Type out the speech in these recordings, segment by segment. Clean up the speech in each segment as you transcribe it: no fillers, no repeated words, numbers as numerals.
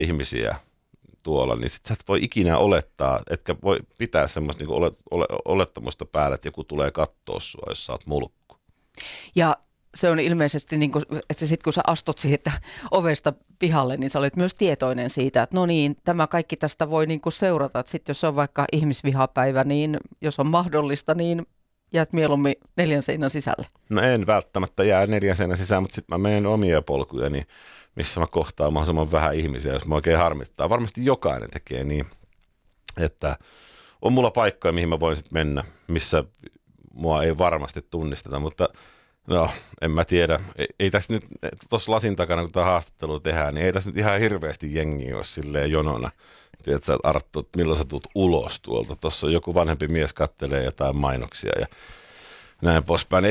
ihmisiä tuolla, niin sit sä et voi ikinä olettaa, etkä voi pitää semmoista niinku olettamusta päällä, että joku tulee kattoo sua, jos sä oot mulkku. Ja se on ilmeisesti, niin kuin, että sitten kun sä astut siitä ovesta pihalle, niin sä olet myös tietoinen siitä, että no niin, tämä kaikki tästä voi niin kuin seurata. Että sitten jos on vaikka ihmisvihapäivä, niin jos on mahdollista, niin jäät mieluummin 4 seinän sisälle. No en välttämättä jää 4 seinän sisään, mutta sitten mä menen omia polkujani, missä mä kohtaan mahdollisimman vähän ihmisiä, jos mä oikein harmittaa. Varmasti jokainen tekee niin, että on mulla paikkoja, mihin mä voin sitten mennä, missä mua ei varmasti tunnisteta, mutta no, en mä tiedä. Ei tässä nyt, tuossa lasin takana, kun tämä haastattelu tehdään, niin ei tässä nyt ihan hirveästi jengiä ole silleen jonona. Tiedätkö, sä, Arttu, että milloin sä tulet ulos tuolta. Tuossa joku vanhempi mies kattelee jotain mainoksia ja näin poispäin.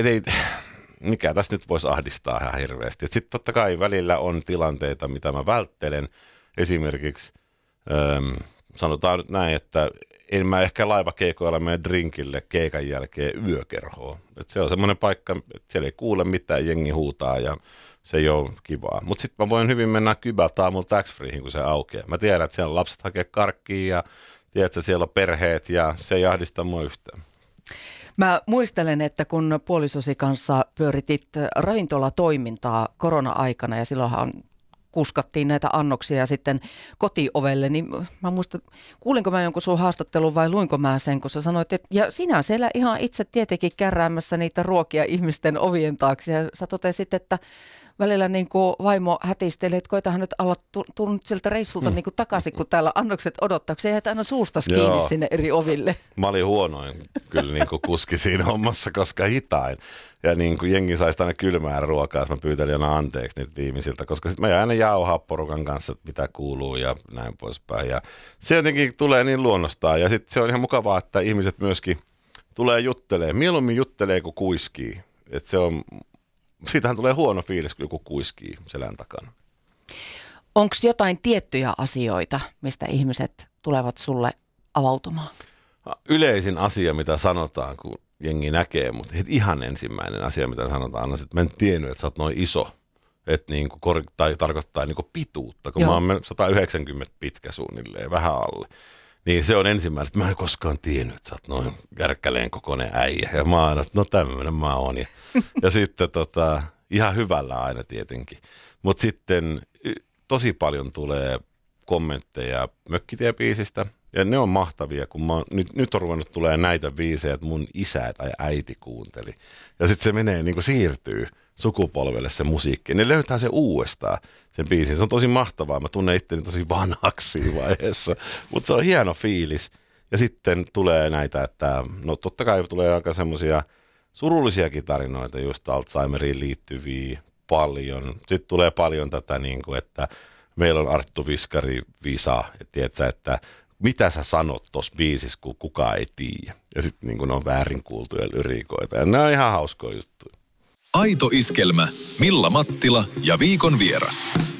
Mikä tässä nyt voisi ahdistaa ihan hirveästi. Sitten totta kai välillä on tilanteita, mitä mä välttelen. Esimerkiksi sanotaan nyt näin, että en mä ehkä laivakeikoilla mene drinkille keikan jälkeen yökerhoon. Et se on semmoinen paikka, että siellä ei kuule mitään, jengi huutaa ja se ei ole kivaa. Mutta sitten mä voin hyvin mennä kybältä aamulla tax-freehin, kun se aukeaa. Mä tiedän, että siellä lapset hakee karkkia ja tiedät, että siellä on perheet ja se ei ahdista mua yhtään. Mä muistelen, että kun puolisosi kanssa pyöritit ravintolatoimintaa korona-aikana ja silloinhan kuskattiin näitä annoksia sitten kotiovelle, niin mä muistan, kuulinko mä jonkun sun haastattelun vai luinko mä sen, kun sä sanoit, että ja sinä siellä ihan itse tietenkin kärräämässä niitä ruokia ihmisten ovien taakse ja sä totesit, että välillä niin kuin vaimo hätisteli, että koitahan nyt olla tullut sieltä reissulta niin kuin takaisin, kun täällä annokset odottaa, kun se jäät aina suustas kiinni sinne eri oville. Mä olin huonoin kyllä niin kuin kuski siinä hommassa, koska hitain. Ja niin kuin jengi saisi aina kylmää ruokaa, jos mä pyytelin aina anteeksi niitä viimeisiltä, koska sitten mä jäin aina jauhaa porukan kanssa, mitä kuuluu ja näin poispäin. Ja se jotenkin tulee niin luonnostaan ja sitten se on ihan mukavaa, että ihmiset myöskin tulee juttelemaan. Mieluummin juttelee kuin kuiskii. Että se on... Siitähän tulee huono fiilis, kun joku kuiskii selän takana. Onko jotain tiettyjä asioita, mistä ihmiset tulevat sulle avautumaan? Yleisin asia, mitä sanotaan, kun jengi näkee, mutta ihan ensimmäinen asia, mitä sanotaan, on, että mä en tiennyt, että sä oot noin iso. Että niinku tai tarkoittaa niinku pituutta, kun mä oon 190 pitkä suunnilleen, vähän alle. Niin se on ensimmäinen, että mä en koskaan tiennyt, että sä oot noin kärkkäleen kokoinen äijä. Ja mä oon aina, että no tämmöinen mä oon. Ja sitten ihan hyvällä aina tietenkin. Mutta sitten tosi paljon tulee kommentteja Mökkitie-biisistä. Ja ne on mahtavia, kun nyt on ruvennut tulee näitä biisejä, että mun isä tai äiti kuunteli. Ja sitten se menee niin kuin siirtyy sukupolvelle se musiikki. Ne löytää se uudestaan, sen biisin. Se on tosi mahtavaa. Mä tunnen itteni tosi vanhaksi siinä vaiheessa. Mutta se on hieno fiilis. Ja sitten tulee näitä, että no totta kai tulee aika semmoisia surullisiakin tarinoita, just Alzheimeriin liittyviä paljon. Sitten tulee paljon tätä, niin kuin, että meillä on Arttu Viskari visa, että tiedätkö, että mitä sä sanot tuossa biisissä, kun kukaan ei tiedä. Ja sitten niin ne on väärin kuultuja lyrikoita. Ja nämä on ihan hauskoja juttuja. Aito iskelmä, Milla Mattila ja viikon vieras.